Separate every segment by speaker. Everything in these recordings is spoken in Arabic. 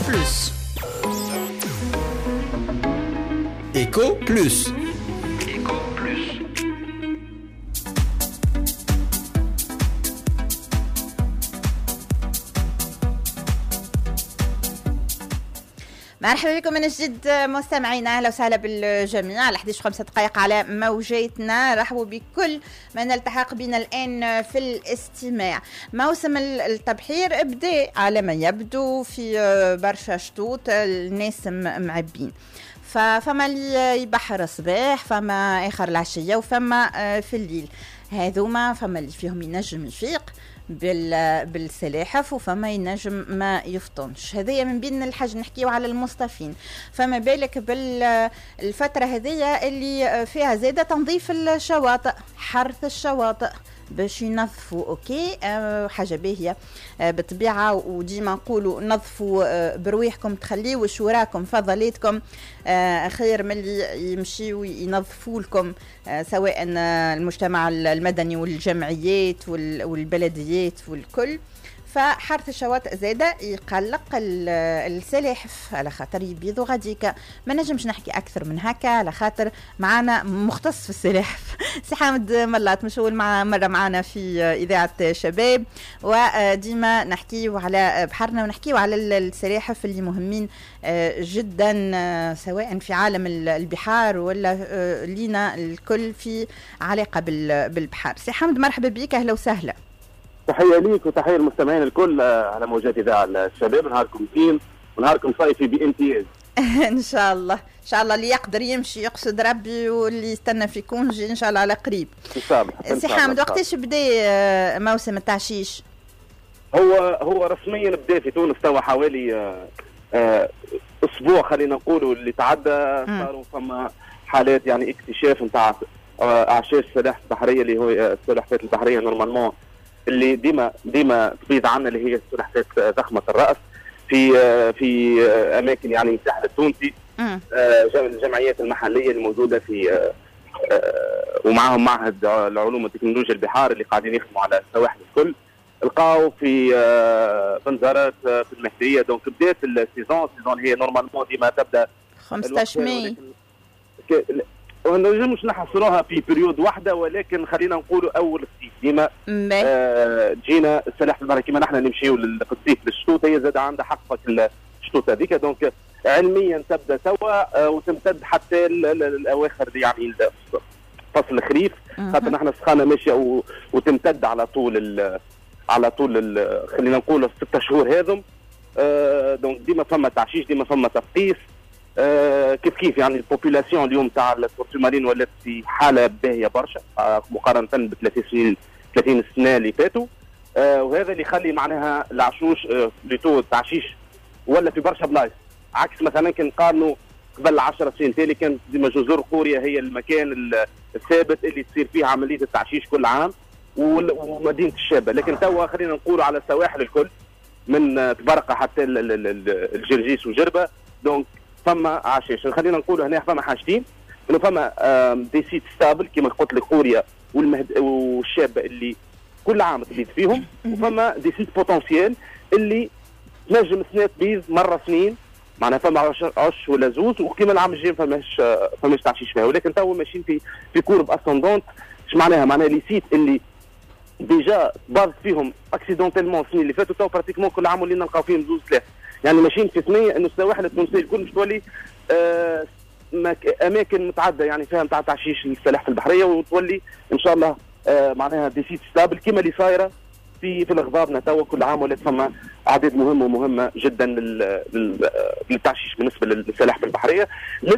Speaker 1: بلس.
Speaker 2: إيكو بلس.
Speaker 1: مرحبا بكم من جديد مستمعينا، اهلا وسهلا بالجميع على 11:05 دقائق على موجاتنا. رحبوا بكل من التحق بنا الان في الاستماع. موسم التبحير بدا على ما يبدو في برشا شطوط، الناس معبين، فما اللي يبحر الصباح، فما اخر العشيه، وفما في الليل. هذوما فما اللي فيهم ينجم يفيق بالسلاحف، وفما ينجم ما يفطنش. هذيا من بين الحاج نحكيو على المصطفين. فما بالك بالفترة هذيا اللي فيها زادة تنظيف الشواطئ، حرث الشواطئ باش ينظفوا. اوكي، حاجه باهيه بالطبيعه، وديما نقولوا نظفوا برويحكم، تخليوش وراكم فضلاتكم خير من اللي يمشيوا ينظفوا لكم، سواء المجتمع المدني والجمعيات والبلديات والكل. فحرث الشواطئ زادة يقلق السلاحف على خاطر يبيضوا غاديك. ما نجمش نحكي أكثر من هكا على خاطر معانا مختص في السلاحف سي حامد ملات، مشغول مرة معانا في إذاعة شباب، وديما نحكيو على بحرنا ونحكيو على السلاحف اللي مهمين جدا، سواء في عالم البحار ولا لينا الكل في علاقة بالبحر. سي حامد مرحبا بك، أهلا وسهلا.
Speaker 3: تحية ليك وتحية للمستمعين الكل على موجات إذاعة الشباب. نهاركم زين ونهاركم صيفي بامتياز.
Speaker 1: إن شاء الله إن شاء الله، اللي يقدر يمشي يقصد ربي، واللي يستنى في كونجي إن شاء الله على قريب.
Speaker 3: إن شاء الله.
Speaker 1: سي حامد، وقتاش بدا موسم التعشيش؟
Speaker 3: هو رسميا بدا في تونس توا حوالي أسبوع خلينا نقولوا اللي تعدى. صاروا فما حالات يعني اكتشاف نتاع أعشاش السلاحف البحرية، اللي هو السلاحفات البحرية نورمالمون اللي ديما تبيض عنا، اللي هي السلحفات ضخمه الراس في اماكن يعني الساحل التونسي. الجمعيات المحليه الموجوده في ومعهم معهد العلوم وتكنولوجيا البحار اللي قاعدين يخدموا على السواحل الكل، لقاو في بنزرت في المهديه. دونك بدات السيزون هي نورمالمون ديما تبدا
Speaker 1: 15 ماي.
Speaker 3: مش نحصروها في بريود واحده، ولكن خلينا نقولوا اول الصيف ديما جينا السلاحف البحريه كما نحن نمشيو للصيف للشتوت، هي زاد عندها حق في الشتوت هذيك. دونك علميا تبدا توا وتمتد حتى الاواخر يعني فصل الخريف، خاطر نحن السخانه ماشيه وتمتد على طول خلينا نقولوا 6 شهور هذم. دونك ديما فما تعشيش، ديما فما تفقيس. كيف يعني البوبولاسيون اليوم تاع التورتو مارين ولات في حاله باهيه برشا مقارنه ب 30 سنه اللي فاتوا. وهذا اللي يخلي معناها العشوش بلوتو التعشيش ولا في برشا بلايص، عكس مثلا كان نقارنوا قبل 10 سنين تالي كانت ديما جزر قوريا هي المكان الثابت اللي تصير فيه عمليه التعشيش كل عام، ومدينه الشابه. لكن توا خلينا نقولوا على السواحل الكل من تبرقه حتى الجرجيس وجربه. دونك فما عشاش. خلينا نقولوا هنا فما حاجتين، انه فما دي سيت ستابل كما قلت لك قوريا والشابه اللي كل عام تبيض فيهم، وفما دي سيت بوتنسيال اللي تنجم سنه تبيض مره سنين، معناها فما عش ولا زوز، وكما العام الجاي فماش تعشيش فيها. ولكن تو ماشيين في كورب اسوندونت. اش معناها لي سيت اللي ديجا باضت فيهم اكسيدونتيلمون السنين اللي فاتوا، تو براتيكمون كل عام اللي نلقاو فيهم زوز ثلاثه، يعني ماشيين في ثنيه انه السواحل التونسيه الكل باش تولي اماكن متعدده يعني فيها نتاع تعشيش السلاحف البحريه، وتولي ان شاء الله معناها دي سيت ستابل كما اللي صايره في الغضابنا توا. كل عام ولات فما اعداد مهمه جدا للتعشيش بالنسبه للسلاحف البحريه.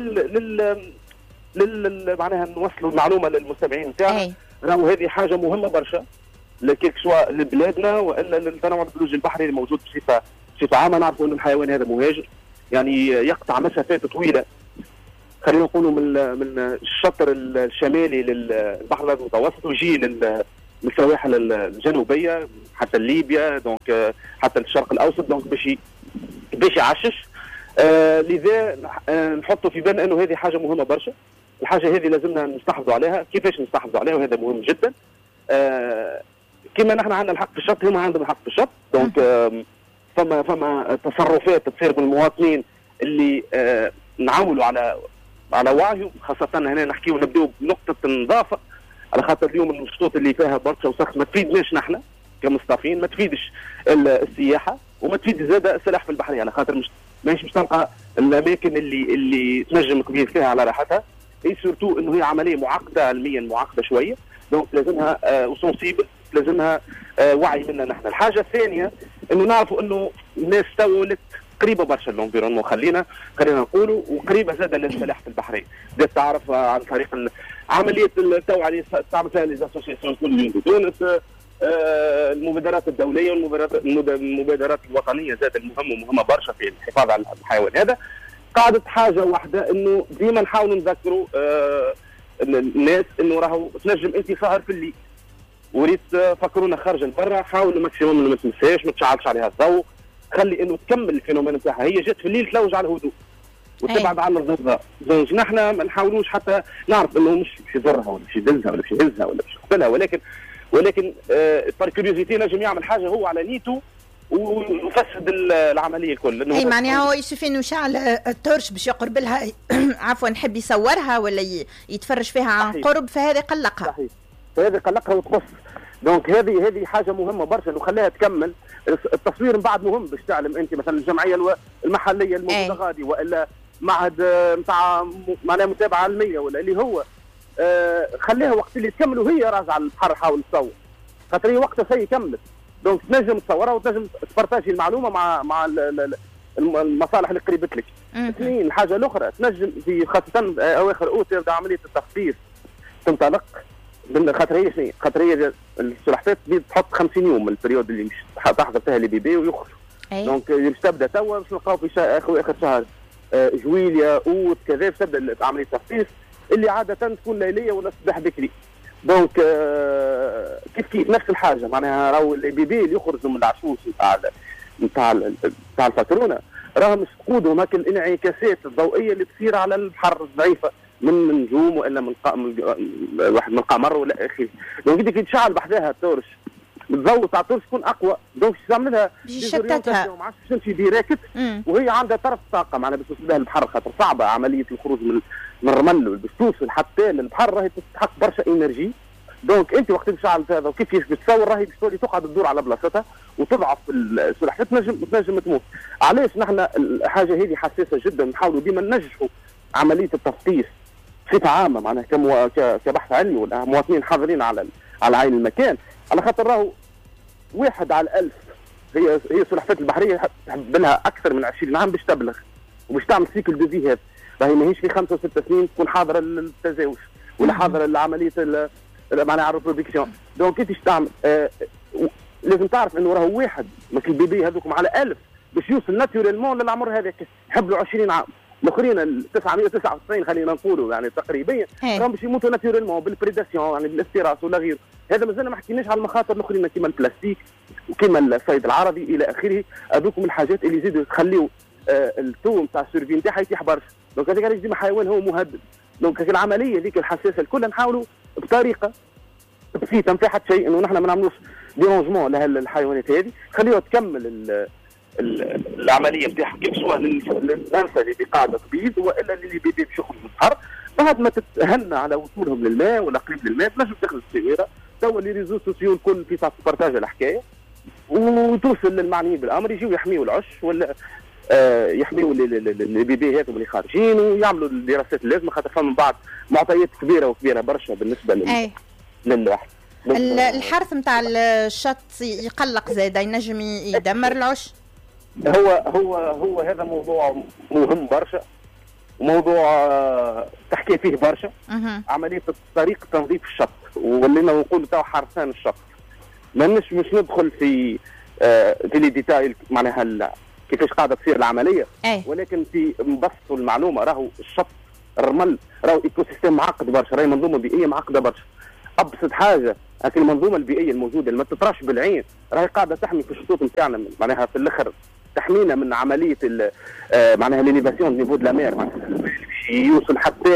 Speaker 3: معناها نوصلوا المعلومه للمستمعين نتاعنا، راهو هذه حاجه مهمه برشا لكيك سواء لبلادنا والا للتنوع البيولوجي البحري الموجود بصفه عامه. نعرفوا ان الحيوان هذا مهاجر، يعني يقطع مسافات طويله خلينا نقولوا من الشطر الشمالي للبحر الابيض المتوسط، ويجي للسواحل الجنوبيه حتى ليبيا، دونك حتى الشرق الاوسط، دونك باش يعشش. لذا نحطوا في بالنا انه هذه حاجه مهمه برشا. الحاجه هذه لازمنا نستحفظوا عليها. كيفاش نستحفظوا عليها؟ وهذا مهم جدا. كما نحن عندنا الحق في الشط، هم عندهم الحق في الشط. دونك فما تصرفات تصير من المواطنين اللي نعولوا على وعيهم، خاصه هنا نحكيو نبداو بنقطه النظافه، على خاطر اليوم الشطوط اللي فيها برشا وسخ ما تفيدناش نحن كمصطفين، ما تفيدش السياحه وما تفيد زاد السلاحف البحريه، على خاطر مش تلقى الاماكن اللي تنجم تبيض فيها على راحتها. اي سورتو انه هي عمليه معقده، علميا معقده شويه، دونك لازمها وسنسيبل، لازمها وعي منا نحن. الحاجه الثانيه انه نعرفوا انه الناس تولت قريبه برشا للانفيرونمون، خلينا نقولوا، وقريبه زاد للسلاحف البحريه، بدات تعرف عن طريق عمليه التوعيه تعمل فيها ليزاسوسياسيون كل في تونس، المبادرات الدوليه والمبادرات الوطنيه زاد المهمه برشا في الحفاظ على الحيوان هذا. قاعدة حاجه واحده انه ديما نحاولوا نذكروا الناس انه راهو تنجم انت سهر في الليل، وريت فكرونا خارج برا، حاولوا ماكسيموم ما تمسهاش، ما تشعلش عليها الضوء، خلي انه تكمل الفينومين نتاعها، هي جات في الليل تلوج على الهدوء وتبعد عن الضوضاء. دونك نحن ما نحاولوش حتى نعرف انه مش باش يضرها ولا باش يدزها ولا باش يهزها ولا باش يقتلها، ولكن بار كيوريوزيتي نجم يعمل حاجه هو على نيته ويفسد العمليه الكل.
Speaker 1: اي معناها هو يشوف انه شعل التورش باش يقرب لها عفوا نحب يصورها ولا يتفرج فيها عن قرب، فهذا قلقها.
Speaker 3: صحيح، فهذا قلقها وتقص. دونك هذه حاجه مهمه برشا انه خليها تكمل. التصوير من بعد مهم باش تعلم انت مثلا الجمعيه المحليه الموجوده غادي، والا معهد نتاع معناها متابعه علميه ولا اللي هو خليها وقت اللي تكمل وهي راجعه للبحر حاول تصور، خاطر هي وقتها سي كملت. دونك تنجم تصورها وتنجم تبارتاجي المعلومه مع المصالح اللي قريبت لك. اثنين، الحاجه الاخرى تنجم في خاصه اواخر اوتر عمليه التخفيف تنطلق، خاطر هي شنو؟ خاطر هي السلحفات تحط 50 يوم من البريود اللي مش تحضر فيها لي بيبي ويخرجوا. دونك باش تبدا توا باش نلقاو في اخر شهر جويليا اوت كذا باش تبدا عمليه التخفيف اللي عاده تكون ليليه ولا صباح بكري. دونك كيف نفس الحاجه، معناها راهو البيبي اللي يخرجوا من العشوش نتاع الفاترونه راهم يفقدوا هاك الانعكاسات الضوئيه اللي تصير على البحر الضعيفه من نجوم والا من واحد من القمر ولا اخره. دونك كي تشعل بحذاها التورش الضوء تاع التورش يكون اقوى، دونك تعمل لها
Speaker 1: يشتتها
Speaker 3: ما عادش تمشي ديريكت وهي عندها طرف طاقه، معناها باش توصل لها البحر، خاطر صعبه عمليه الخروج من الرمل باش توصل حتى للبحر، راهي تستحق برشا انرجي. دونك انت وقت تشعل هذا وكيف بتصور راهي باش تقعد تدور على بلاصتها وتضعف السلحفاه، تنجم تموت. علاش نحن الحاجه هذه حساسه جدا، نحاولوا ديما ننجحوا عمليه التثقيف بصفه عامه، معناها كبحث علمي ولا مواطنين حاضرين على عين المكان، على خاطر راهو 1 على 1000 هي السلحفات البحريه تحب لها اكثر من 20 عام باش تبلغ وباش تعمل سيكل دو في. هذا راهي ماهيش في 5 و6 سنين تكون حاضره للتزاوج ولا حاضره لعمليه معناها الريبرودكسيون. دونك كيفاش تعمل؟ لازم تعرف انه راهو واحد مثل البيبي هذوكم على 1000 باش يوصل ناتوريلمون للعمر هذاك يحب له 20 عام. الاخرين 999 خلينا نقولوا يعني تقريبا راهم باش يموتوا ناتوريلمون بالبريداسيون يعني بالافتراس ولا غيره. هذا مازال ما حكيناش على المخاطر الاخرين كيما البلاستيك وكيما الصيد العربي الى اخره. هذوكم الحاجات اللي يزيدوا يخليوا التو نتاع السيرفي نتاعها يتيح برشا. دونك هذاك ديما حيوان هو مهدد. دونك العمليه ذيك الحساسه الكل نحاولوا بطريقه بسيطه ما فيها حتى شيء انه نحن ما نعملوش ديرونجمون للحيوانات هذه، خليوها تكمل العمليه نتاعها كيف سواء للانثى اللي قاعده تبيض والا اللي بيبي باش يخرج من البحر، بعد ما تتهنى على وصولهم للماء ولا قريب للماء تنجم تاخذ السياره توا لي ريزو سوسيو الكل في تبارتاج الحكايه وتوصل للمعنيين بالامر يجيو يحميوا العش ولا يحميوا البيبي هذوم اللي خارجين ويعملوا الدراسات اللازمه، خاطر فما من بعد معطيات كبيره برشا بالنسبه للواحد.
Speaker 1: الحرث نتاع الشط يقلق زاد، ينجم يدمر العش.
Speaker 3: هو هذا موضوع مهم برشا، موضوع تحكي فيه برشا. عمليه طريقه تنظيف الشط ولينا نقول تاع حرثان الشط، مش ندخل في لي ديتايل معناها كيفاش قاعده تصير العمليه، ولكن في نبسطوا المعلومه. راهو الشط الرمل راهو ايكو سيستم معقد برشا، راهي منظومه بيئيه معقده برشا. ابسط حاجه لكن المنظومه البيئيه الموجوده اللي ما تطراش بالعين راهي قاعده تحمي في الشطوط نتاعنا، معناها في الاخر تحمينا من عمليه معناها ليليفاسيون نيفو دو لا مير، معناها يوصل حتى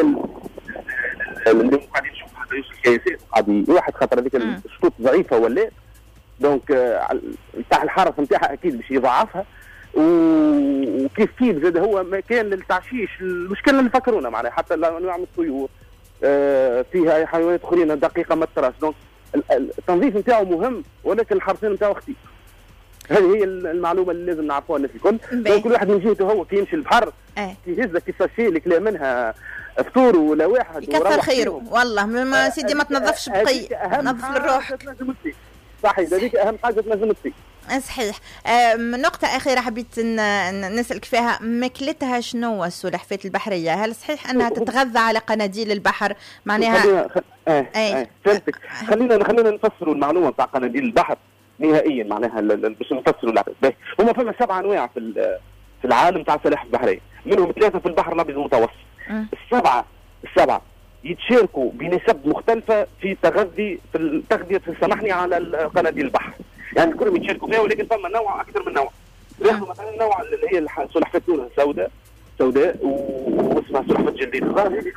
Speaker 3: اللي قاعدين نشوف حتى يوصل كياسات قاعد يوحد، خاطر هذيك الشطوط ضعيفه ولا دونك تاع الحرس نتاعها اكيد باش يضاعفها، وكيف زاد هو مكان للتعشيش. المشكله اللي فكرونا معناها حتى انواع من الطيور فيها حيوانات اخرين دقيقه ما تراش. دونك التنظيف نتاعو مهم، ولكن الحرسين نتاعو خطير. هذه هي المعلومه اللي لازم نعرفوها الناس الكل. كل واحد من جهته هو كي يمشي البحر يهز لك كيفاش اللي منها فطور ولا واحد
Speaker 1: يكثر خيره. والله ما سيدي ما تنظفش بقي، نظف للروح.
Speaker 3: صحيح، هذيك اهم حاجه تنجم تصير.
Speaker 1: صحيح. نقطة أخيرة حبيت نسألك فيها، ماكلتها شنو السلحفاة البحرية؟ هل صحيح أنها تتغذى على قناديل البحر؟ معناها
Speaker 3: فهمتك. خلينا نفسروا المعلومة بتاع قناديل البحر نهائيا. معناها باش نفسروا العباد. هما فما 7 أنواع في العالم تاع السلاحف البحرية، منهم 3 في البحر الأبيض المتوسط. السبعة يتشاركوا بنسب مختلفة في التغذية سامحني على قناديل البحر. يعني كلهم يتشاركوا فيها، ولكن فما نوع اكثر من نوع. ناخذ مثلا النوع اللي هي سلحفاه تونه سوداء واسمها سلحفاه جلديه الغاز، هذه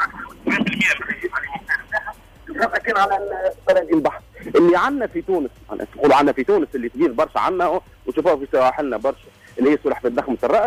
Speaker 3: كان على قناديل البحر اللي عندنا في تونس. نقولوا عندنا في تونس اللي كبير برشا عندنا وتشوفوها في سواحلنا برشا، اللي هي سلحفاه ضخمه الراس.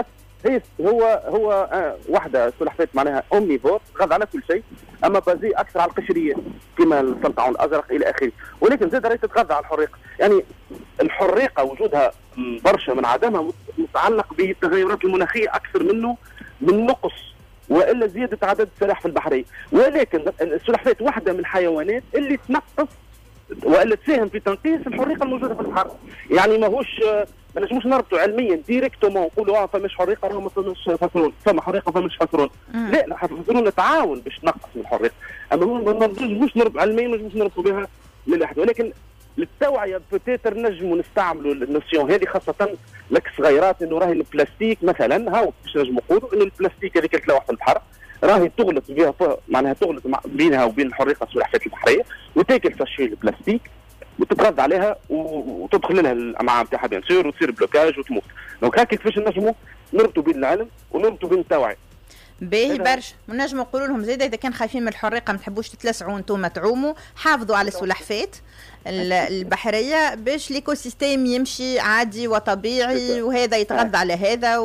Speaker 3: هو واحده سلحفاه معناها اومنيفور، تغذى على كل شيء، اما بازي اكثر على القشريات كما السلطعون الازرق الى اخره. ولكن زاد راهي تتغذى على الحريقه. يعني الحريقه وجودها برشا من عدمها متعلق بالتغيرات المناخيه اكثر منه من نقص والا زياده عدد السلاحف البحريه. ولكن السلحفاه واحده من الحيوانات اللي تنقص والا تساهم في تنقيص الحريقه الموجوده في البحر. يعني ماهوش ما نجموش نربطوا علميا ديريكتومون نقولوا فماش حريقه راه ما فماش فسرون، فما حريقه فماش فسرون. لا، فسرون تعاون باش تنقص من الحريقه. اما ما نجموش نربط علميا، ما نجموش نربطوا بها للاحد. ولكن للتوعيه بوتيتر نجموا نستعملوا النوسيون هذه، خاصه لك صغيرات، انه راهي البلاستيك مثلا هاو باش نجموا نقولوا انه البلاستيك هذيك تلوح في البحر راهي تغلط بها، معناها تغلط بينها وبين الحريقه السلحفاه البحريه، وتاكل ساشي البلاستيك وتتغذى عليها وتدخل لها الامعاء نتاعها بيان سور وتصير بلوكاج وتموت. دونك هكا كيفاش نجموا نربطوا بين العلم ونربطوا بين التوعيه.
Speaker 1: باهي برشا. ونجموا نقولوا لهم زيد اذا كان خايفين من الحريقه ما تحبوش تتلسعوا انتم تعوموا، حافظوا على السلحفات البحريه باش ليكو سيستيم يمشي عادي وطبيعي، وهذا يتغذى على هذا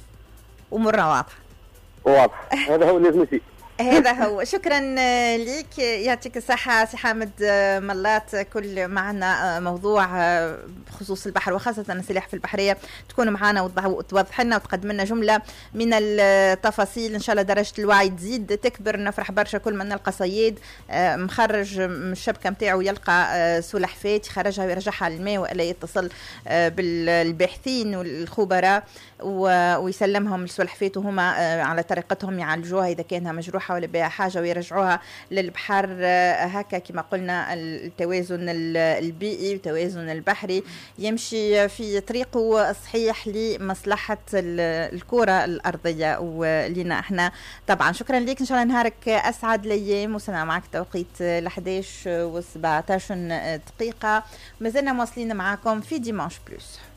Speaker 1: ومره
Speaker 3: واضح. هذا هو اللي لازم يصير.
Speaker 1: هذا هو. شكرا ليك، يعطيك الصحة سي حامد ملات. كل معنا موضوع بخصوص البحر وخاصة السلاحف البحرية تكون معنا وتوضح لنا وتقدم لنا جملة من التفاصيل. إن شاء الله درجة الوعي تزيد تكبر، نفرح برشا كل ما نلقى صياد مخرج من الشبكة متاعه يلقى سلحفات يخرجها ويرجعها للماء، وإلا يتصل بالباحثين والخبراء ويسلمهم السلحفات وهما على طريقتهم يعالجوها إذا كانها مجروحة ولا بها حاجة ويرجعوها للبحر. هكا كما قلنا التوازن البيئي والتوازن البحري يمشي في طريقه الصحيح لمصلحة الكرة الأرضية ولينا احنا طبعا. شكرا لك، إن شاء الله نهارك أسعد الأيام. وصلنا معك توقيت 11:17 دقيقة، مازلنا مواصلين معكم في ديمانش بلوس.